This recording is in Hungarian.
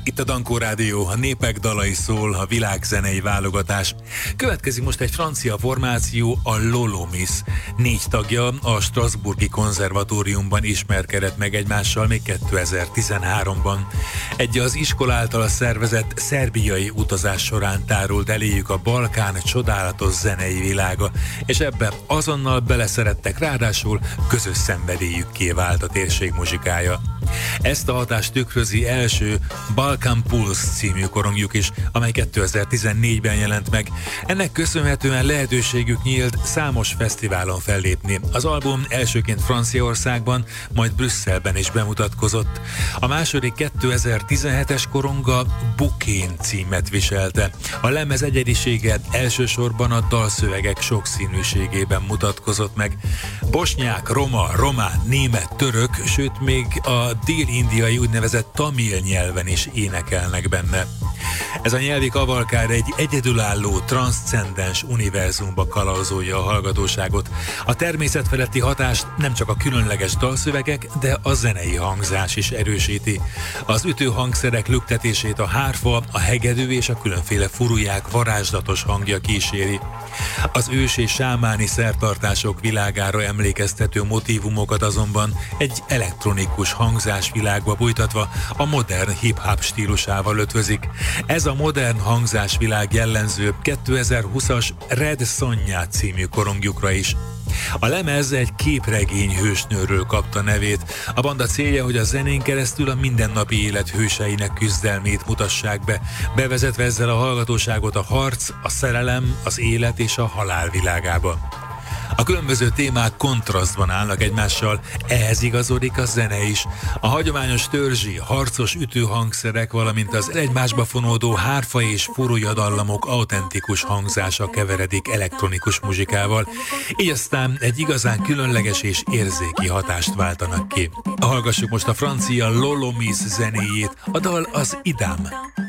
Itt a Dankó Rádió, a népek dalai szól, a világzenei válogatás. Következik most egy francia formáció, a Lolomis. 4 tagja a Strasbourgi Konzervatóriumban ismerkedett meg egymással még 2013-ban. Egy az iskola által szervezett szerbiai utazás során tárult eléjük a Balkán csodálatos zenei világa, és ebbe azonnal beleszerettek, ráadásul közös szenvedélyükké vált a térség muzsikája. Ezt a hatást tükrözi első Balkan Pulse című korongjuk is, amely 2014-ben jelent meg. Ennek köszönhetően lehetőségük nyílt számos fesztiválon fellépni. Az album elsőként Franciaországban, majd Brüsszelben is bemutatkozott. A második 2017-es koronga Bukén címet viselte. A lemez egyedisége elsősorban a dalszövegek sokszínűségében mutatkozott meg. Bosnyák, roma, román, német, török, sőt még a dél-indiai úgynevezett tamil nyelven is énekelnek benne. Ez a nyelvi kavalkár egy egyedülálló, transzcendens univerzumba kalauzolja a hallgatóságot. A természetfeletti hatást nem csak a különleges dalszövegek, de a zenei hangzás is erősíti. Az ütőhangszerek lüktetését a hárfa, a hegedű és a különféle furuják varázslatos hangja kíséri. Az ős és sámáni szertartások világára emlékeztető motívumokat azonban egy elektronikus hangzásvilágba bújtatva a modern hip-hop stílusával ötvözik. Ez a modern hangzásvilág jellemző 2020-as Red Sonja című korongjukra is. A lemez egy képregény hősnőről kapta nevét. A banda célja, hogy a zenén keresztül a mindennapi élet hőseinek küzdelmét mutassák be, bevezetve ezzel a hallgatóságot a harc, a szerelem, az élet és a halál világába. A különböző témák kontrasztban állnak egymással, ehhez igazodik a zene is. A hagyományos törzsi, harcos ütőhangszerek, valamint az egymásba fonódó hárfa és furúja dallamok autentikus hangzása keveredik elektronikus muzsikával, így aztán egy igazán különleges és érzéki hatást váltanak ki. Hallgassuk most a francia Lolomis zenéjét, a dal az Idám.